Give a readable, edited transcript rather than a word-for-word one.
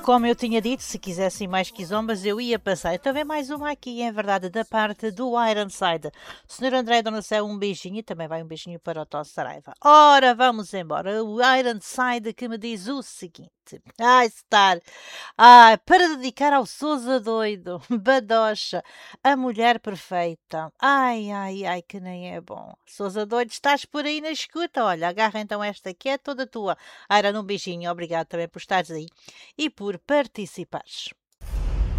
Como eu tinha dito, se quisessem mais quizombas, eu ia passar. Eu também mais uma aqui, é verdade, da parte do Ironside. Senhor André Dona Céu, um beijinho e também vai um beijinho para o Tó Saraiva. Ora, vamos embora. O Ironside que me diz o seguinte. Ai, Star. Ai, para dedicar ao Sousa Doido, Badocha, a mulher perfeita. Ai, ai, ai, que nem é bom. Sousa Doido, estás por aí na escuta? Olha, agarra então esta que é toda tua. Ira, um beijinho, obrigado também por estares aí e por participares.